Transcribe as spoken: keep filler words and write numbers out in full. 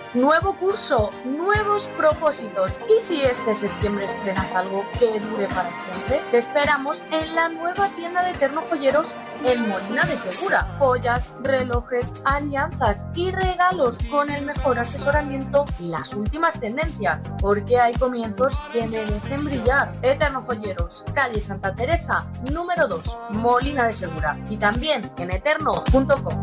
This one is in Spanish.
Nuevo curso, nuevos propósitos. Y si este septiembre estrenas algo que dure para siempre, te esperamos en la nueva tienda de Eterno Joyeros en Molina de Segura. Joyas, relojes, alianzas y regalos con el mejor asesoramiento y las últimas tendencias, porque hay comienzos que merecen brillar. Eterno Joyeros, calle Santa Teresa, número dos, Molina de Segura, y también en eterno punto com.